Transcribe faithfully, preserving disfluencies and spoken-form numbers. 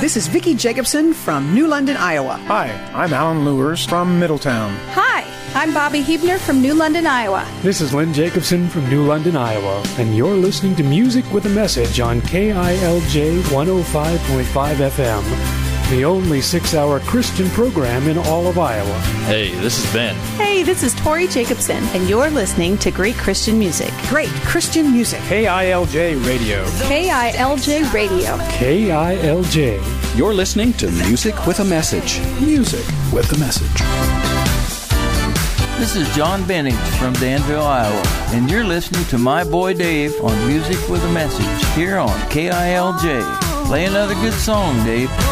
This is Vicki Jacobson from New London, Iowa. Hi, I'm Alan Lewers from Middletown. Hi, I'm Bobby Hebner from New London, Iowa. This is Lynn Jacobson from New London, Iowa, and you're listening to Music with a Message on K I L J one oh five point five F M, the only six-hour Christian program in all of Iowa. Hey, this is Ben. Hey, this is Tori Jacobson, and you're listening to Great Christian Music. Great Christian music. K I L J Radio. K I L J Radio. K I L J. You're listening to Music with a Message. Music with a message. This is John Bennings from Danville, Iowa, and you're listening to my boy Dave on Music with a Message here on K I L J. Play another good song, Dave.